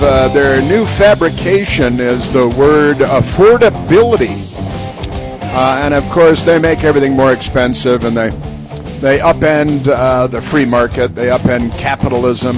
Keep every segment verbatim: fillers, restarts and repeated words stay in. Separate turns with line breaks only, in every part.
Uh, their new fabrication is the word affordability. Uh, and, of course, they make everything more expensive, and they they upend uh, the free market. They upend capitalism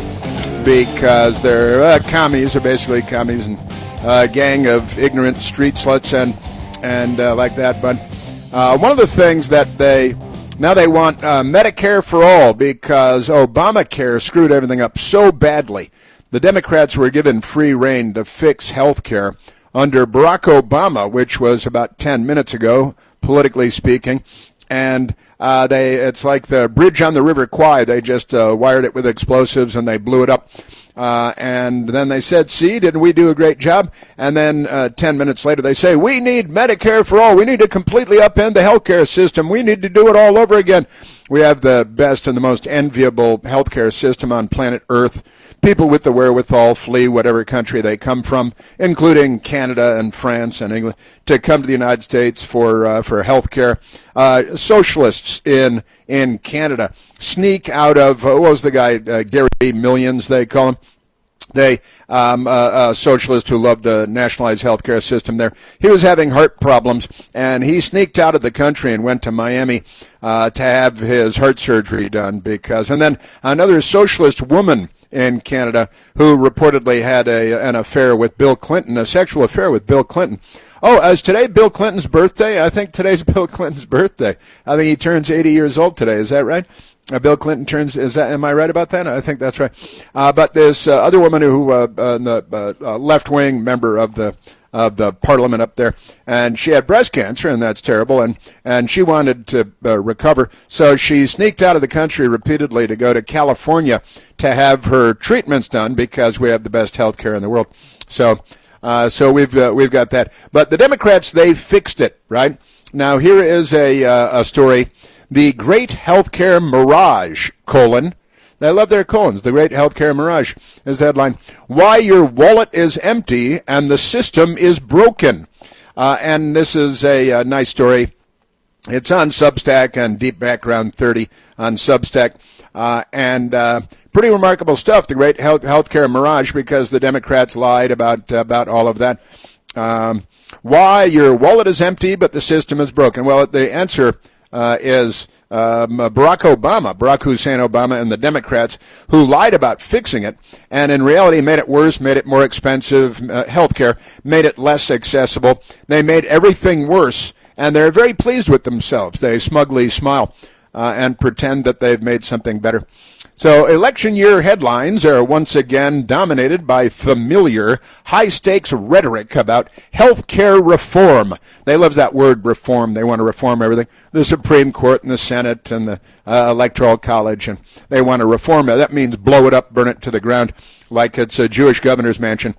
because they're uh, commies, are basically commies, and a uh, gang of ignorant street sluts and, and uh, like that. But uh, one of the things that they... Now they want uh, Medicare for all because Obamacare screwed everything up so badly. The Democrats were given free rein to fix health care under Barack Obama, which was about ten minutes ago, politically speaking. And uh, they it's like the bridge on the River Kwai. They just uh, wired it with explosives and they blew it up. Uh, and then they said, see, didn't we do a great job? And then uh, ten minutes later they say, we need Medicare for all. We need to completely upend the healthcare system. We need to do it all over again. We have the best and the most enviable healthcare system on planet Earth. People with the wherewithal flee whatever country they come from, including Canada and France and England, to come to the United States for uh, for health care. Uh, socialists in in Canada sneak out of, uh, what was the guy, uh, Gary Millions, they call him. They, um, uh, a socialist who loved the nationalized healthcare system there, he was having heart problems, and he sneaked out of the country and went to Miami uh, to have his heart surgery done. Because, and then another socialist woman in Canada who reportedly had a an affair with Bill Clinton, a sexual affair with Bill Clinton. Oh, is today Bill Clinton's birthday? I think today's Bill Clinton's birthday. I think he turns eighty years old today. Is that right? Uh, Bill Clinton turns, is that, am I right about that? I think that's right. Uh, but this uh, other woman who, uh, uh, the uh, left-wing member of the of the parliament up there, and she had breast cancer, and that's terrible, and, and she wanted to uh, recover, so she sneaked out of the country repeatedly to go to California to have her treatments done because we have the best health care in the world. So uh, so we've uh, we've got that. But the Democrats, they fixed it, right? Now, here is a, uh, a story. The Great Healthcare Mirage, colon, I love their colons. The Great Healthcare Mirage is the headline. Why your wallet is empty and the system is broken. Uh, and this is a, a nice story. It's on Substack and Deep Background thirty on Substack. Uh, and uh, pretty remarkable stuff, the Great Health Healthcare Mirage, because the Democrats lied about about all of that. Um, why your wallet is empty but the system is broken. Well, the answer uh, is um, Barack Obama, Barack Hussein Obama, and the Democrats who lied about fixing it, and in reality made it worse, made it more expensive, uh, health care, made it less accessible. They made everything worse, and they're very pleased with themselves. They smugly smile uh, and pretend that they've made something better. So election year headlines are once again dominated by familiar, high-stakes rhetoric about health care reform. They love that word, reform. They want to reform everything. The Supreme Court and the Senate and the uh, Electoral College, and they want to reform it. That means blow it up, burn it to the ground, like it's a Jewish governor's mansion.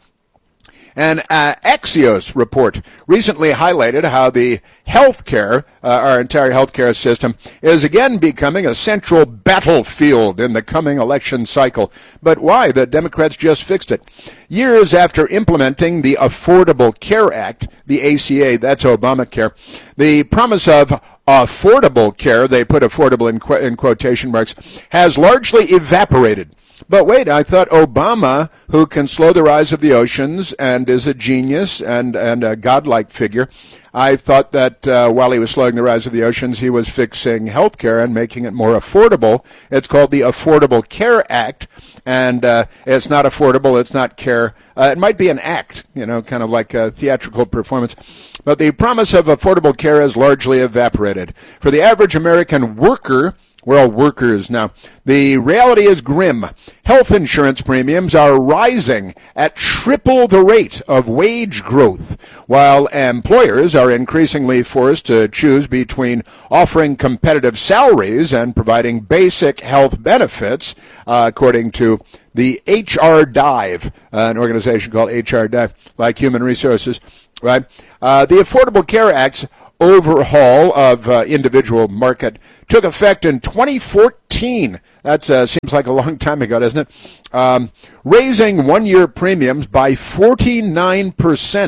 An uh, Axios report recently highlighted how the healthcare, uh, our entire healthcare system, is again becoming a central battlefield in the coming election cycle. But why? The Democrats just fixed it. Years after implementing the Affordable Care Act, the A C A, that's Obamacare, the promise of affordable care, they put affordable in, qu- in quotation marks, has largely evaporated. But wait, I thought Obama, who can slow the rise of the oceans and is a genius and, and a godlike figure, I thought that uh, while he was slowing the rise of the oceans, he was fixing health care and making it more affordable. It's called the Affordable Care Act, and uh, it's not affordable, it's not care. Uh, it might be an act, you know, kind of like a theatrical performance. But the promise of affordable care has largely evaporated. For the average American worker, we're all workers now. The reality is grim. Health insurance premiums are rising at triple the rate of wage growth, while employers are increasingly forced to choose between offering competitive salaries and providing basic health benefits, uh, according to the H R Dive, uh, an organization called H R Dive, like Human Resources, right? Uh, the Affordable Care Act's overhaul of uh, individual market took effect in twenty fourteen. That uh, seems like a long time ago, doesn't it? Um, raising one-year premiums by forty-nine percent.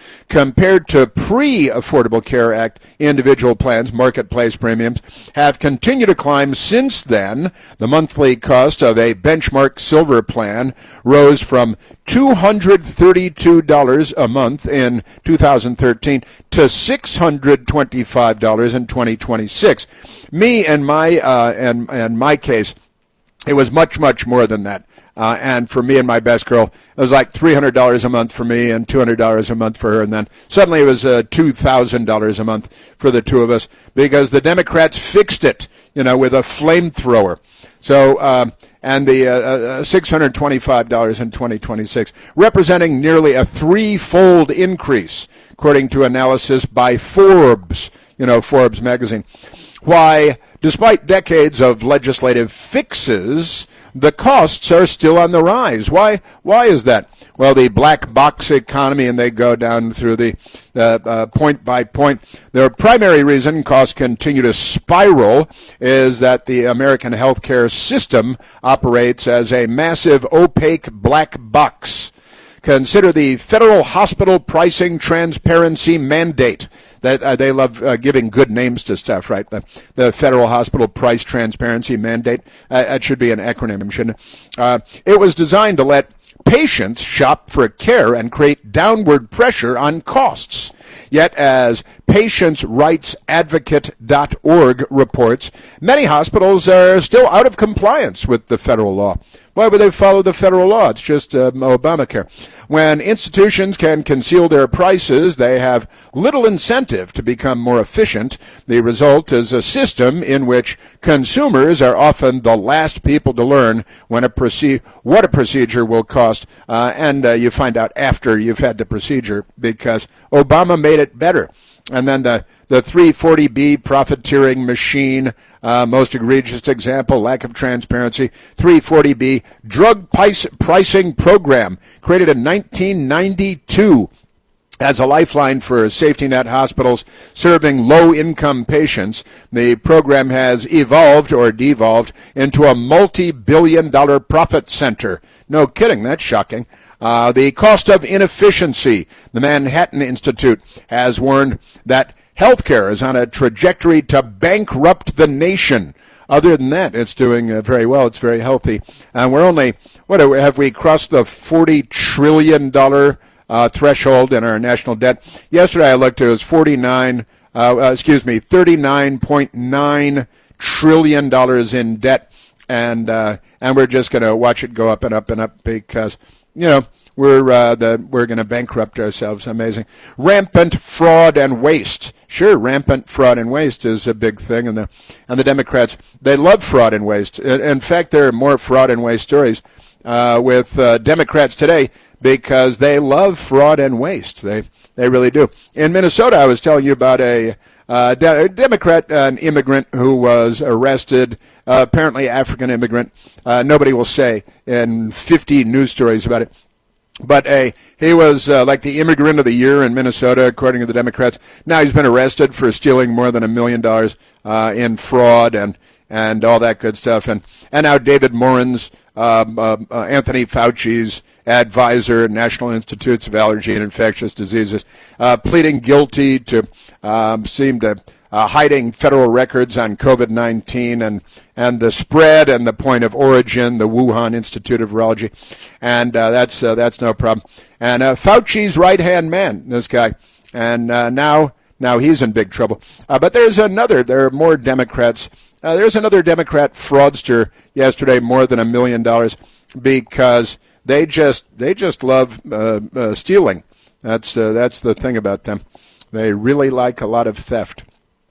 Compared to pre-Affordable Care Act individual plans, marketplace premiums have continued to climb since then. The monthly cost of a benchmark silver plan rose from two hundred thirty-two dollars a month in two thousand thirteen to six hundred twenty-five dollars in twenty twenty-six. Me and my uh, and and my case, it was much much more than that. Uh, and for me and my best girl, it was like three hundred dollars a month for me and two hundred dollars a month for her. And then suddenly it was uh, two thousand dollars a month for the two of us because the Democrats fixed it, you know, with a flamethrower. So, uh, and the uh, uh, six hundred twenty-five dollars in twenty twenty-six, representing nearly a threefold increase, according to analysis by Forbes, you know, Forbes magazine. Why, despite decades of legislative fixes, the costs are still on the rise. Why? Why is that? Well, the black box economy, and they go down through the uh, uh, point by point. The primary reason costs continue to spiral is that the American healthcare system operates as a massive opaque black box. Consider the Federal Hospital Pricing Transparency Mandate. That uh, they love uh, giving good names to stuff, right? The, the Federal Hospital Price Transparency Mandate. Uh, that should be an acronym, shouldn't it? Uh, it was designed to let patients shop for care and create downward pressure on costs. Yet, as Patients Rights Advocate dot org reports, many hospitals are still out of compliance with the federal law. Why would they follow the federal law? It's just um, Obamacare. When institutions can conceal their prices, they have little incentive to become more efficient. The result is a system in which consumers are often the last people to learn when a proce- what a procedure will cost, uh, and uh, you find out after you've had the procedure because Obama made it better. And then the, the three forty B profiteering machine, uh, most egregious example, lack of transparency. three forty B drug price, pricing program created in nineteen ninety-two as a lifeline for safety net hospitals serving low-income patients. The program has evolved or devolved into a multi-billion dollar profit center. No kidding, that's shocking. Uh, the cost of inefficiency. The Manhattan Institute has warned that healthcare is on a trajectory to bankrupt the nation. Other than that, it's doing uh, very well. It's very healthy. And we're only, what are we, have we crossed the forty trillion dollars uh, threshold in our national debt? Yesterday I looked, it was forty-nine, uh, uh, excuse me, thirty-nine point nine trillion dollars in debt. And, uh, and we're just going to watch it go up and up and up because, you know, we're uh, the we're going to bankrupt ourselves. Amazing. Rampant fraud and waste. Sure, rampant fraud and waste is a big thing, and the and the Democrats, they love fraud and waste. In fact, there are more fraud and waste stories uh, with uh, Democrats today because they love fraud and waste. They they really do. In Minnesota, I was telling you about a uh, de- Democrat, an immigrant who was arrested. Uh, apparently, African immigrant. Uh, nobody will say in fifty news stories about it. But uh, he was uh, like the immigrant of the year in Minnesota, according to the Democrats. Now he's been arrested for stealing more than a million dollars uh, in fraud and and all that good stuff. And and now David Morin's, um, uh, uh, Anthony Fauci's advisor, National Institutes of Allergy and Infectious Diseases, uh, pleading guilty to um, seem to. Uh, hiding federal records on COVID nineteen and, and the spread and the point of origin, the Wuhan Institute of Virology. And uh, that's uh, that's no problem. And uh, Fauci's right-hand man, this guy. And uh, now now he's in big trouble. Uh, but there's another, there are more Democrats. Uh, there's another Democrat fraudster yesterday, more than a million dollars, because they just they just love uh, uh, stealing. That's uh, that's the thing about them. They really like a lot of theft,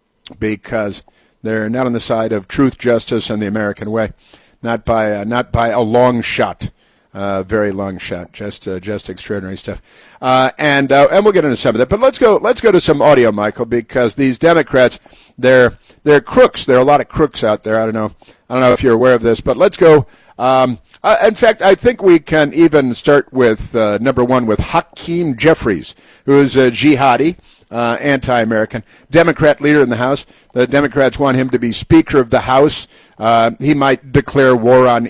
because they're not on the side of truth, justice, and the American way, not by uh, not by a long shot, uh, very long shot, just uh, just extraordinary stuff. Uh, and uh, and we'll get into some of that. But let's go let's go to some audio, Michael, because these Democrats, they're they're crooks. There are a lot of crooks out there. I don't know I don't know if you're aware of this, but let's go. Um, uh, in fact, I think we can even start with uh, number one with Hakeem Jeffries, who is a jihadi. Uh, anti-American, Democrat leader in the House. The Democrats want him to be Speaker of the House. Uh, he might declare war on